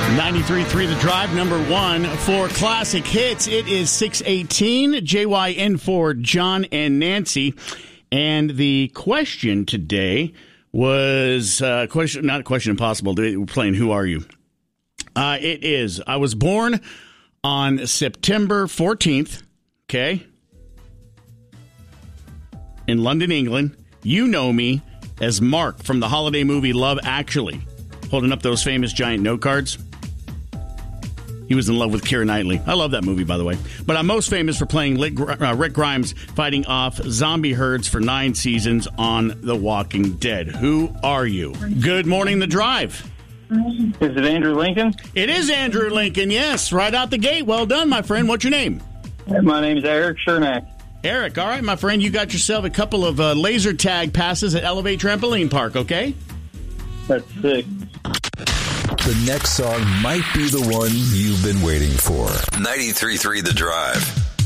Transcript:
93.3 The Drive, number one for classic hits. It is 6:18. JYN for John and Nancy. And the question today was not a question impossible. We're playing Who Are You? It is. I was born on September 14th, okay, in London, England. You know me as Mark from the holiday movie Love Actually, holding up those famous giant note cards. He was in love with Keira Knightley. I love that movie, by the way. But I'm most famous for playing Rick Grimes fighting off zombie herds for 9 seasons on The Walking Dead. Who are you? Good morning, The Drive. Is it Andrew Lincoln? It is Andrew Lincoln, yes. Right out the gate. Well done, my friend. What's your name? My name is Eric Chernak. Eric, all right, my friend. You got yourself a couple of laser tag passes at Elevate Trampoline Park, okay? That's sick. The next song might be the one you've been waiting for. 93.3 The Drive.